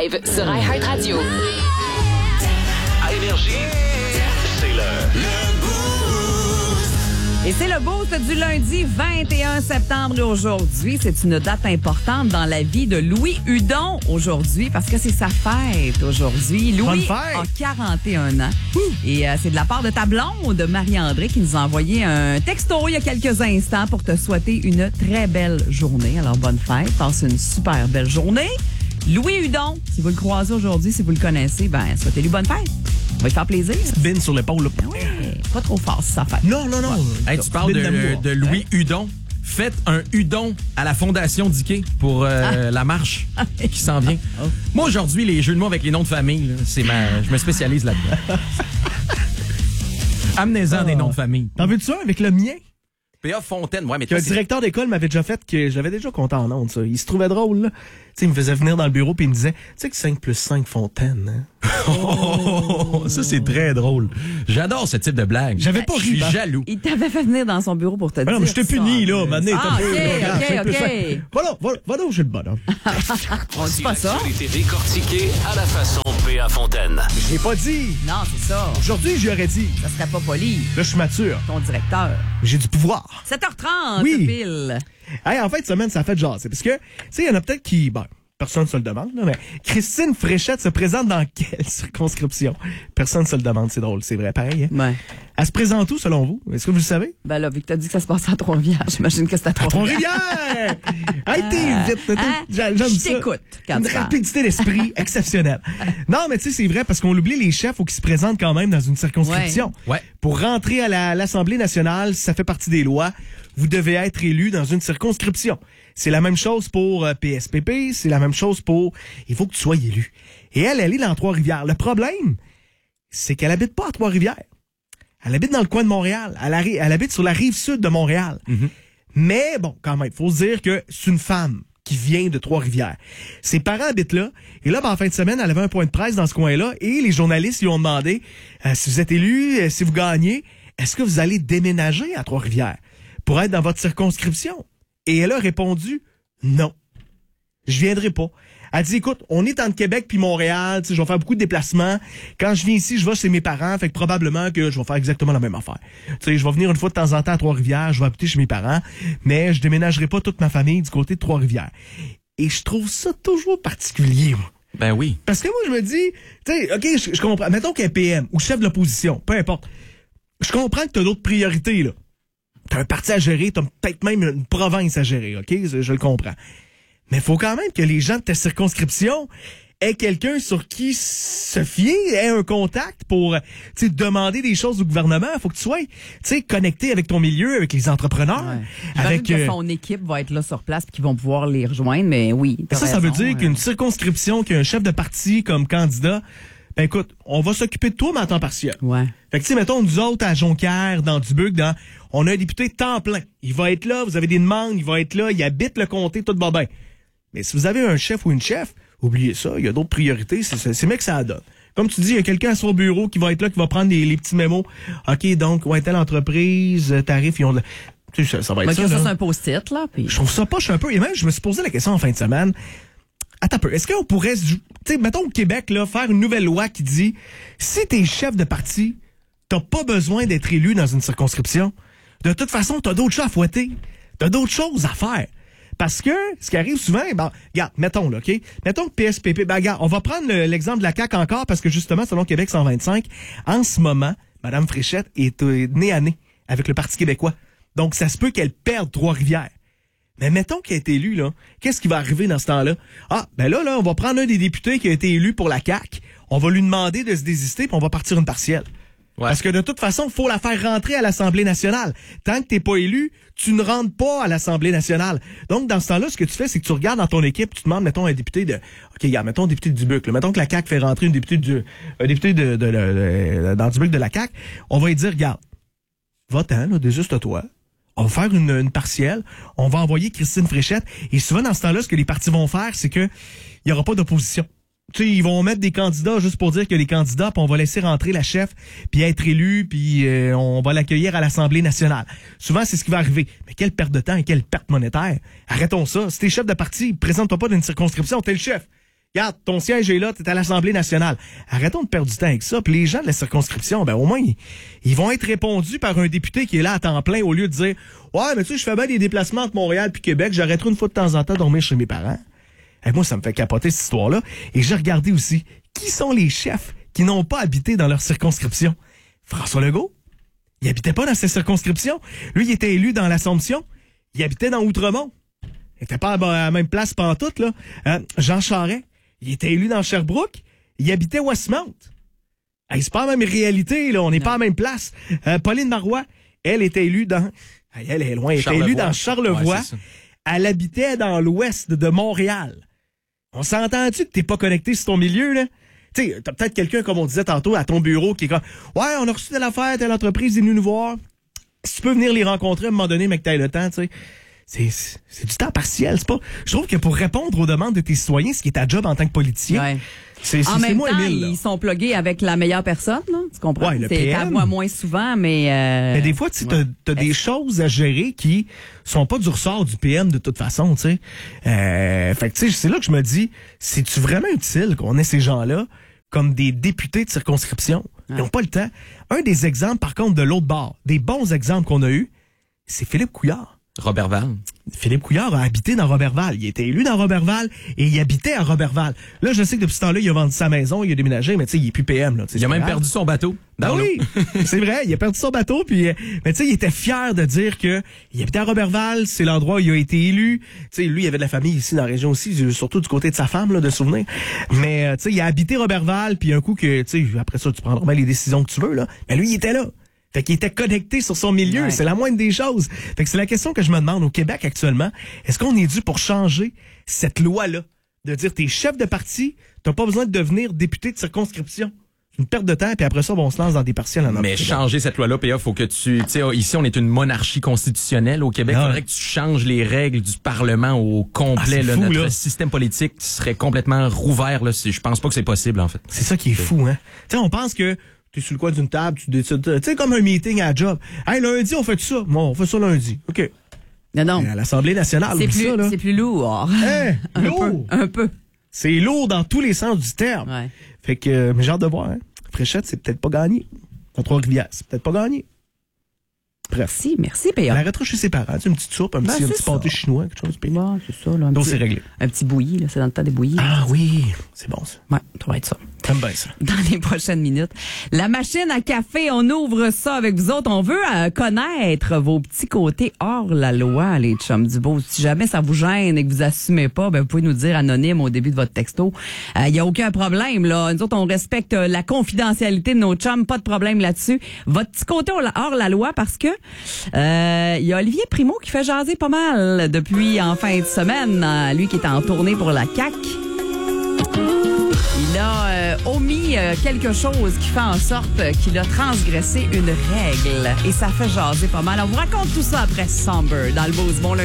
live sur iHeartRadio. À Énergie, c'est le Boost. Et c'est le boost du lundi 21 septembre aujourd'hui. C'est une date importante dans la vie de Louis Hudon aujourd'hui parce que c'est sa fête aujourd'hui. Louis a 41 ans. Et c'est de la part de ta blonde, Marie-André, qui nous a envoyé un texto il y a quelques instants pour te souhaiter une très belle journée. Alors, bonne fête. Passe une super belle journée. Louis Hudon, si vous le croisez aujourd'hui, si vous le connaissez, souhaitez-lui bonne fête. Ça va lui faire plaisir. Bin sur l'épaule. Là. Ouais, pas trop fort, c'est sa fête. Non. Ouais. Hey, tu parles de Louis Hudon. Faites un Hudon à la Fondation Dickey pour la marche qui s'en vient. Moi, aujourd'hui, les jeux de mots avec les noms de famille, là, je me spécialise là-dedans. Amenez-en des noms de famille. T'en veux-tu un avec le mien? P.A. Fontaine, ouais, mais Le directeur d'école m'avait déjà fait que j'avais déjà compté en ondes, ça. Il se trouvait drôle, là. Tu sais, il me faisait venir dans le bureau puis il me disait, tu sais que 5 plus 5 Fontaine, hein? Ça, c'est très drôle. J'adore ce type de blague. J'avais pas ri. Je suis jaloux. Il t'avait fait venir dans son bureau pour te dire Non, mais je t'ai ça. puni, là, maintenant. OK. Va donc, j'ai le bonhomme. On dit pas ça. L'actualité décortiquée à la façon P.A. Fontaine. J'ai pas dit. Non, c'est ça. Aujourd'hui, j'y aurais dit. Ça serait pas poli. Là, je suis mature. Ton directeur. J'ai du pouvoir. 7h30, Oui. pile. Hey, en fin de semaine, ça a fait jaser. Parce que, tu sais, il y en a peut-être qui... personne ne se le demande, là, mais Christine Fréchette se présente dans quelle circonscription? Personne ne se le demande, c'est drôle, c'est vrai, pareil. Hein? Ouais. Elle se présente où, selon vous? Est-ce que vous le savez? Ben là, vu que t'as dit que ça se passait à Trois-Rivières, j'imagine que c'est à Trois-Rivières. Trois-Rivières! Hey, t'es vite, j'aime ça. Je t'écoute quand Une tu parles. rapidité d'esprit exceptionnelle. Non, mais tu sais, c'est vrai, parce qu'on oublie les chefs, faut qu'ils se présentent quand même dans une circonscription. Ouais. Pour rentrer à l'Assemblée nationale, si ça fait partie des lois, vous devez être élu dans une circonscription. C'est la même chose pour PSPP, c'est la même chose pour... Il faut que tu sois élu. Et elle est dans Trois-Rivières. Le problème, c'est qu'elle habite pas à Trois-Rivières. Elle habite dans le coin de Montréal. Elle habite sur la rive sud de Montréal. Mm-hmm. Mais bon, quand même, faut se dire que c'est une femme qui vient de Trois-Rivières. Ses parents habitent là. Et là, en fin de semaine, elle avait un point de presse dans ce coin-là. Et les journalistes lui ont demandé, si vous êtes élu, si vous gagnez, est-ce que vous allez déménager à Trois-Rivières pour être dans votre circonscription? Et elle a répondu, non. Je viendrai pas. Elle dit, écoute, on est entre Québec puis Montréal, tu sais, je vais faire beaucoup de déplacements. Quand je viens ici, je vais chez mes parents, fait que probablement que je vais faire exactement la même affaire. Tu sais, je vais venir une fois de temps en temps à Trois-Rivières, je vais habiter chez mes parents, mais je déménagerai pas toute ma famille du côté de Trois-Rivières. Et je trouve ça toujours particulier, moi. Ben oui. Parce que moi, je me dis, tu sais, OK, je comprends. Mettons qu'elle est PM ou chef de l'opposition, peu importe. Je comprends que t'as d'autres priorités, là. T'as un parti à gérer, t'as peut-être même une province à gérer, OK? Je le comprends. Mais il faut quand même que les gens de ta circonscription aient quelqu'un sur qui se fier, aient un contact pour demander des choses au gouvernement. Il faut que tu sois connecté avec ton milieu, avec les entrepreneurs. Ouais. Avec que son équipe va être là sur place et qu'ils vont pouvoir les rejoindre, mais oui. Ça veut dire qu'une circonscription qui a un chef de parti comme candidat, ben écoute, on va s'occuper de toi, mais à temps partiel. Ouais. Fait que tu sais, mettons, nous autres, à Jonquière, dans Dubuque, on a un député temps plein. Il va être là, vous avez des demandes, il va être là, il habite le comté, tout va bien. Mais si vous avez un chef ou une chef, oubliez ça, il y a d'autres priorités, c'est mieux que ça donne. Comme tu dis, il y a quelqu'un à son bureau qui va être là, qui va prendre les petits mémos. OK, donc, telle entreprise, tarif, ils ont... Tu sais, ça va être ça. Ça, c'est un post-it, là. Puis... Je trouve ça poche un peu. Et même, je me suis posé la question en fin de semaine. Attends un peu. Est-ce qu'on pourrait, tu sais, mettons au Québec, là, faire une nouvelle loi qui dit, si t'es chef de parti, t'as pas besoin d'être élu dans une circonscription. De toute façon, t'as d'autres chats à fouetter. T'as d'autres choses à faire. Parce que, ce qui arrive souvent, regarde, mettons, là, OK? Mettons que PSPP, regarde, on va prendre l'exemple de la CAQ encore, parce que justement, selon Québec 125, en ce moment, Mme Fréchette est nez à nez avec le Parti québécois. Donc, ça se peut qu'elle perde Trois-Rivières. Mais mettons qu'elle est élue, là. Qu'est-ce qui va arriver dans ce temps-là? Là, on va prendre un des députés qui a été élu pour la CAQ. On va lui demander de se désister, puis on va partir une partielle. Ouais. Parce que de toute façon, il faut la faire rentrer à l'Assemblée nationale. Tant que t'es pas élu, tu ne rentres pas à l'Assemblée nationale. Donc, dans ce temps-là, ce que tu fais, c'est que tu regardes dans ton équipe, tu demandes, mettons, un député de... OK, regarde, mettons un député du Dubuque. Là. Mettons que la CAQ fait rentrer un député dans le Dubuque de la CAQ. On va lui dire, regarde, va-t'en, là, déjuste-toi. On va faire une partielle. On va envoyer Christine Fréchette. Et souvent, dans ce temps-là, ce que les partis vont faire, c'est que il y aura pas d'opposition. Tu sais, ils vont mettre des candidats juste pour dire qu'il y a des candidats, puis on va laisser rentrer la chef, puis être élu, puis on va l'accueillir à l'Assemblée nationale. Souvent, c'est ce qui va arriver. Mais quelle perte de temps et quelle perte monétaire. Arrêtons ça. Si t'es chef de parti, présente-toi pas d'une circonscription, t'es le chef. regarde, ton siège est là, t'es à l'Assemblée nationale. Arrêtons de perdre du temps avec ça. Puis les gens de la circonscription, ben au moins, ils vont être répondus par un député qui est là à temps plein au lieu de dire « Ouais, mais tu sais, je fais bien des déplacements entre Montréal puis Québec, j'arrêterai une fois de temps en temps dormir chez mes parents. » Et moi, ça me fait capoter cette histoire-là. Et j'ai regardé aussi qui sont les chefs qui n'ont pas habité dans leur circonscription. François Legault, il habitait pas dans sa circonscription. Lui, il était élu dans l'Assomption. Il habitait dans Outremont. Il était pas à la même place pantoute, là. Jean Charest, il était élu dans Sherbrooke. Il habitait Westmount. Hey, c'est pas la même réalité, là. On n'est pas à la même place. Pauline Marois, elle était élue dans... Elle est loin. Elle était élue dans Charlevoix. Ouais, elle habitait dans l'ouest de Montréal. On s'entend-tu que t'es pas connecté sur ton milieu, là? Tu sais, t'as peut-être quelqu'un, comme on disait tantôt, à ton bureau qui est comme « Ouais, on a reçu telle affaire, telle entreprise est venue nous voir. Si tu peux venir les rencontrer à un moment donné, mais que t'aies le temps, tu sais. » C'est du temps partiel, c'est pas. Je trouve que pour répondre aux demandes de tes citoyens, ce qui est ta job en tant que politicien, c'est en même moins temps, mille, ils sont plugués avec la meilleure personne, là. Tu comprends? Ouais, le c'est PM. à moi moins souvent, mais des fois, tu t'as des choses à gérer qui sont pas du ressort du PM de toute façon, tu sais. Fait que tu sais, c'est là que je me dis, c'est-tu vraiment utile qu'on ait ces gens-là comme des députés de circonscription? Ils n'ont pas le temps. Un des exemples, par contre, de l'autre bord, des bons exemples qu'on a eus, c'est Philippe Couillard. Roberval. Philippe Couillard a habité dans Roberval. Il était élu dans Roberval et il habitait à Roberval. Là, je sais que depuis ce temps-là, il a vendu sa maison, il a déménagé, mais tu sais, il est plus PM. Là, il a même perdu son bateau. Ah oui, c'est vrai, il a perdu son bateau. Puis, mais tu sais, il était fier de dire que il habitait à Roberval, c'est l'endroit où il a été élu. Tu sais, lui, il avait de la famille ici dans la région aussi, surtout du côté de sa femme, là, de souvenir. Mais tu sais, il a habité Roberval, puis un coup que, tu sais, après ça, tu prendras bien les décisions que tu veux, là. Mais lui, il était là. Fait qu'il était connecté sur son milieu, c'est la moindre des choses. Fait que c'est la question que je me demande au Québec actuellement. Est-ce qu'on est dû pour changer cette loi-là? De dire, t'es chef de parti, t'as pas besoin de devenir député de circonscription. C'est une perte de temps, puis après ça, on se lance dans des partiels en Mais changer cette loi-là, PA, faut que tu sais, ici, on est une monarchie constitutionnelle. Au Québec, il faudrait que tu changes les règles du Parlement au complet. Là, fou, notre système politique serait complètement rouvert. Là, je pense pas que c'est possible, en fait. C'est ça qui est fou, hein? Tu sais, on pense que t'es sur le coin d'une table, tu décides, tu sais, comme un meeting à la job. Hey, lundi, on fait ça. Bon, on fait ça lundi. OK. Non. À l'Assemblée nationale, c'est plus lourd. Lourd. Un peu. C'est lourd dans tous les sens du terme. Ouais. Fait que, mais j'ai hâte de voir, hein. Fréchette, c'est peut-être pas gagné. Dans Trois-Rivières, c'est peut-être pas gagné. Bref. Merci, P.A. Elle arrêtera chez ses parents. Une petite soupe, un petit pâté chinois, quelque chose. Bon, c'est ça, là. Donc, c'est réglé. Un petit bouilli, là. C'est dans le temps des bouillis. Ah oui, c'est bon, ça. Ouais, ça va être ça. J'aime bien ça. Dans les prochaines minutes. La machine à café, on ouvre ça avec vous autres. On veut connaître vos petits côtés hors la loi, les chums du beau. Si jamais ça vous gêne et que vous assumez pas, ben vous pouvez nous dire anonyme au début de votre texto. Il y a aucun problème, là. Nous autres, on respecte la confidentialité de nos chums. Pas de problème là-dessus. Votre petit côté hors la loi parce que il y a Olivier Primo qui fait jaser pas mal depuis en fin de semaine. Lui qui est en tournée pour la CAQ. Il a omis quelque chose qui fait en sorte qu'il a transgressé une règle. Et ça fait jaser pas mal. On vous raconte tout ça après Somber dans le Beauce. Bon lundi.